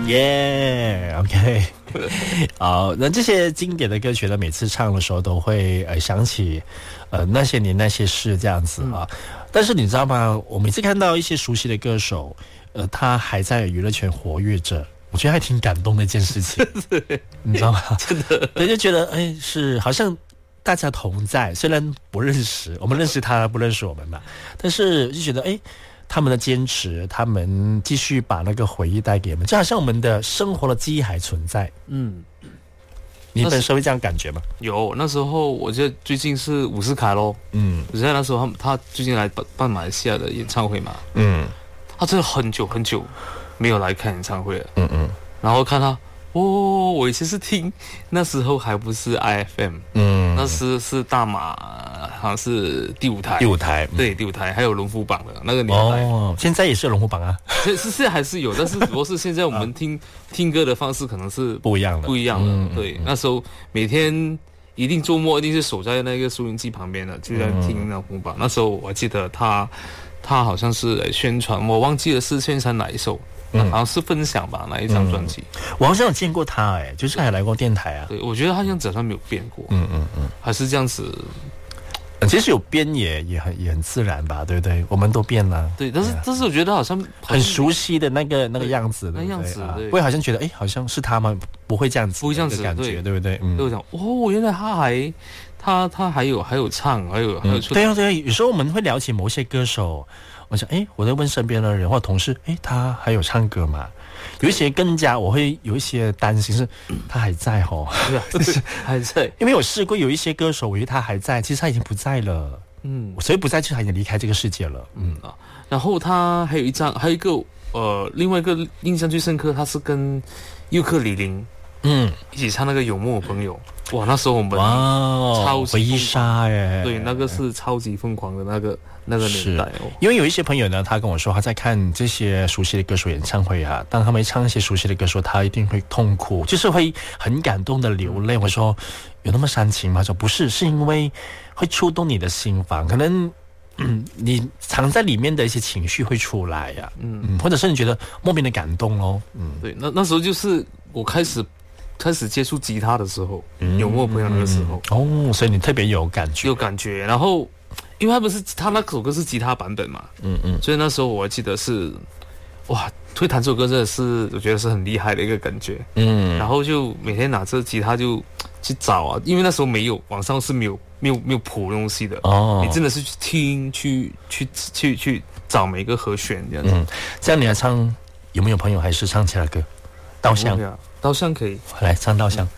耶、OK 好，那这些经典的歌曲呢，每次唱的时候都会想起那些年那些事这样子啊。但是你知道吗？我每次看到一些熟悉的歌手，他还在娱乐圈活跃着，我觉得还挺感动的一件事情，你知道吗？ 真的， 对，就觉得是好像大家同在，虽然不认识，我们认识他，不认识我们嘛，但是就觉得他们的坚持，他们继续把那个回忆带给我们，就好像我们的生活的记忆还存在。你本身会这样感觉吗？ 有，那时候我记得最近是伍思凯咯，我记得那时候他最近来办马来西亚的演唱会嘛，他真的很久很久没有来看演唱会了，然后看他，我以前是听，那时候还不是 IFM，那时是大马，好像是第五台，对，第五台，还有龙虎榜的那个年代， 现在也是龙虎榜啊， 是现在还是有，但是只不过是现在我们听歌的方式可能是不一样的， 对，那时候每天一定周末一定是守在那个收音机旁边的，就在听龙虎榜。那时候我还记得他好像是宣传，我忘记了是宣传哪一首。好像是分享吧，哪一张专辑？ 我好像有见过他，就是还来过电台啊。 对，我觉得他样子好像没有变过，还是这样子。 其实有变也很自然吧，对不对？我们都变了。 对，但是我觉得好像很熟悉的那个样子， 那样子， 不会好像觉得好像是他吗？不会这样子， 不会这样子的感觉，对不对？ 就讲原来他还有唱，还有出。 对啊，有时候我们会聊起某些歌手。我想，我在问身边的人或同事，他还有唱歌吗？有一些更加我会有一些担心，是他还在还在， 因为我试过有一些歌手，我以为他还在，其实他已经不在了，所以不在就他已经离开这个世界了， 然后他还有一个另外一个印象最深刻，他是跟尤克里林一起唱那个《有没有朋友》。哇，那时候我们超级回忆杀对，那个是超级疯狂的那个年代因为有一些朋友呢，他跟我说他在看这些熟悉的歌手演唱会啊，当他们唱一些熟悉的歌手，他一定会痛哭，就是会很感动的流泪。我说有那么煽情吗？他说不是，是因为会触动你的心房，可能你藏在里面的一些情绪会出来呀，或者是你觉得莫名的感动咯， 对，那时候就是我开始接触吉他的时候，有没有朋友那个时候所以你特别有感觉，然后因为他那首歌是吉他版本嘛，所以那时候我还记得是哇，会弹这首歌真的是我觉得是很厉害的一个感觉，然后就每天拿着吉他就去找啊，因为那时候没有网上是没有谱东西的你真的是去听去找每一个和弦这样子。 这样你来唱有没有朋友，还是唱其他歌？ 稻香可以， 来唱稻香。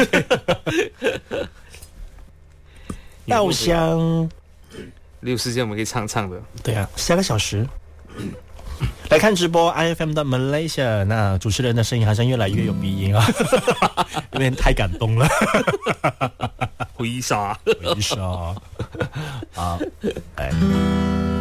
稻香， 有时间我们可以唱的。 对啊，下个小时。来看直播 IFM 的 Malaysia， 那主持人的声音好像越来越有鼻音啊，有点太感动了。 回忆杀， 好，来。